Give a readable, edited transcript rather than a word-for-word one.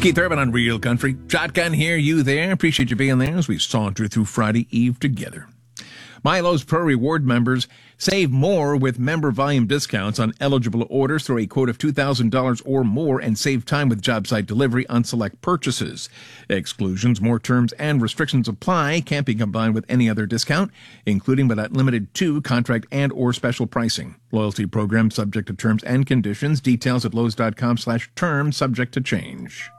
Keith Urban on Real Country. Shotgun here, you there. Appreciate you being there as we saunter through Friday Eve together. Milo's Pro Reward members save more with member volume discounts on eligible orders through a quote of $2,000 or more and save time with job site delivery on select purchases. Exclusions, more terms, and restrictions apply. Can't be combined with any other discount, including but not limited to contract and or special pricing. Loyalty program subject to terms and conditions. Details at Lowe's.com/terms subject to change.